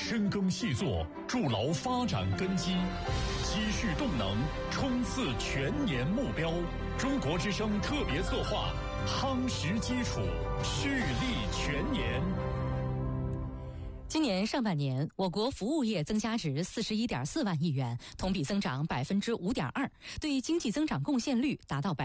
深耕细作，筑牢发展根基，积蓄动能，冲刺全年目标。中国之声特别策划，夯实基础，蓄力全年。 今年上半年，我国服务业增加值41.4万亿元，同比增长5.2%，对经济增长贡献率达到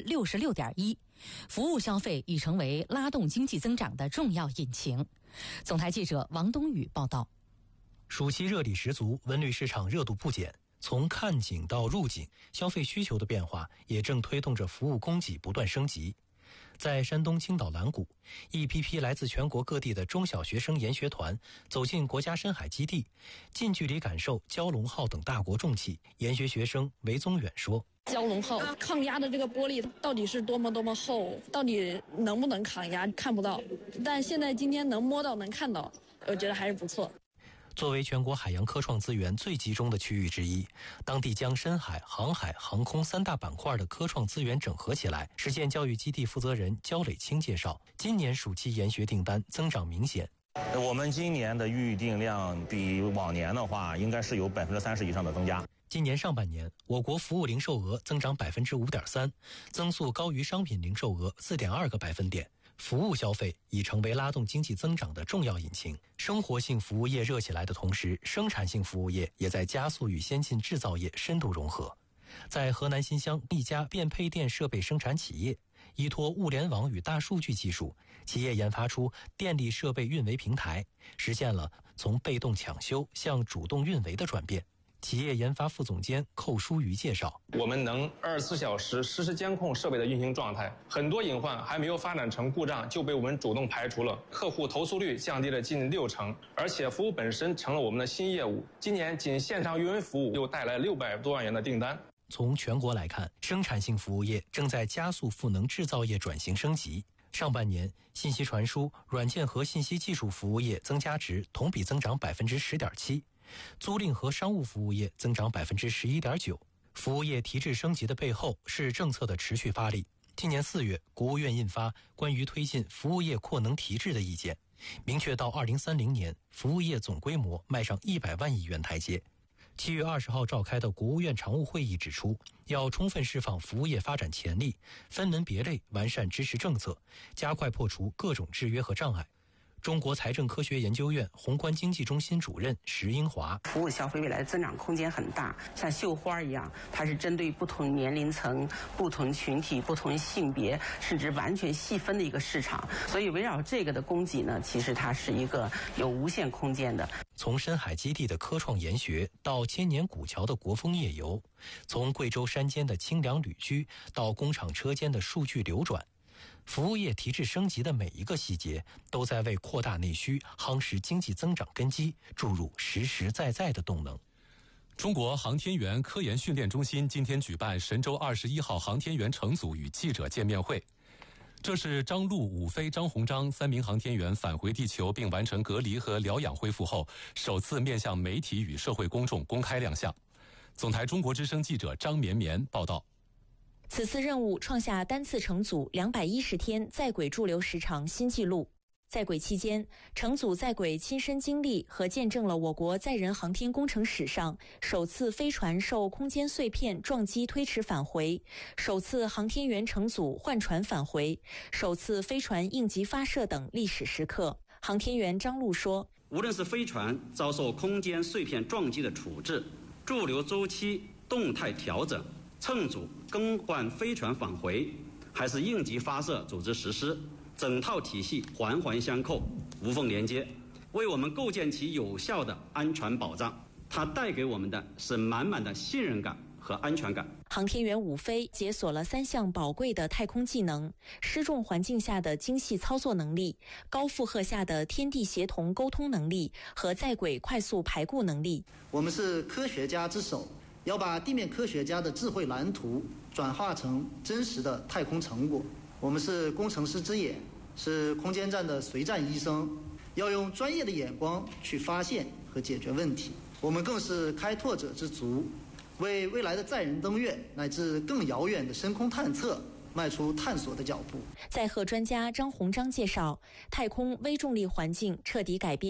66.1%。服务消费已成为拉动经济增长的重要引擎。总台记者王东宇报道。 暑期热力十足，文旅市场热度不减。从看景到入景，消费需求的变化也正推动着服务供给不断升级。在山东青岛蓝谷，一批批来自全国各地的中小学生研学团走进国家深海基地，近距离感受蛟龙号等大国重器。研学学生韦宗远说： 蛟龙号抗压的这个玻璃到底是多么厚，到底能不能抗压看不到，但现在今天能摸到能看到，我觉得还是不错。 作为全国海洋科创资源最集中的区域之一，当地将深海、航海、航空三大板块的科创资源整合起来。实践教育基地负责人焦磊清介绍，今年暑期研学订单增长明显。 我们今年的预订量比往年的话，应该是有30%以上的增加。 今年上半年，我国服务零售额增长5.3%，增速高于商品零售额4.2个百分点。服务消费已成为拉动经济增长的重要引擎。生活性服务业热起来的同时，生产性服务业也在加速与先进制造业深度融合。在河南新乡一家变配电设备生产企业，依托物联网与大数据技术，企业研发出电力设备运维平台，实现了从被动抢修向主动运维的转变。企业研发副总监寇书瑜介绍， 我们能24小时实时监控设备的运行状态，很多隐患还没有发展成故障就被我们主动排除了，客户投诉率降低了近60%，而且服务本身成了我们的新业务。今年仅线上运维服务又带来600多万元的订单。 从全国来看，生产性服务业正在加速赋能制造业转型升级。上半年，信息传输、软件和信息技术服务业增加值同比增长10.7%。租赁和商务服务业增长11.9%。服务业提质升级的背后是政策的持续发力。今年4月，国务院印发关于推进服务业扩能提质的意见，明确到2030年，服务业总规模迈上100万亿元台阶。7月20号召开的国务院常务会议指出，要充分释放服务业发展潜力，分门别类完善支持政策，加快破除各种制约和障碍。中国财政科学研究院宏观经济中心主任石英华： 服务消费未来的增长空间很大，像绣花一样，它是针对不同年龄层、不同群体、不同性别，甚至完全细分的一个市场。所以围绕这个的供给呢，其实它是一个有无限空间的。 从深海基地的科创研学到千年古桥的国风夜游，从贵州山间的清凉旅居到工厂车间的数据流转，服务业提质升级的每一个细节都在为扩大内需、夯实经济增长根基注入实实在在的动能。 中国航天员科研训练中心今天举办神舟21号航天员乘组与记者见面会。这是张陆、武飞、张鸿章3名航天员返回地球并完成隔离和疗养恢复后，首次面向媒体与社会公众公开亮相。总台中国之声记者张绵绵报道。 此次任务创下单次乘组210天在轨驻留时长新纪录。在轨期间，乘组在轨亲身经历和见证了我国载人航天工程史上首次飞船受空间碎片撞击推迟返回，首次航天员乘组换船返回，首次飞船应急发射等历史时刻。航天员张陆说： 无论是飞船遭受空间碎片撞击的处置、驻留周期动态调整、乘组更换飞船返回，还是应急发射组织实施，整套体系环环相扣，无缝连接，为我们构建起有效的安全保障。它带给我们的是满满的信任感和安全感。 航天员武飞解锁了3项宝贵的太空技能：失重环境下的精细操作能力、高负荷下的天地协同沟通能力和在轨快速排固能力。 我们是科学家之首，要把地面科学家的智慧蓝图转化成真实的太空成果。我们是工程师之眼，是空间站的随站医生，要用专业的眼光去发现和解决问题。我们更是开拓者之族，为未来的载人登月乃至更遥远的深空探测迈出探索的脚步。 载荷专家张鸿章介绍，太空微重力环境彻底改变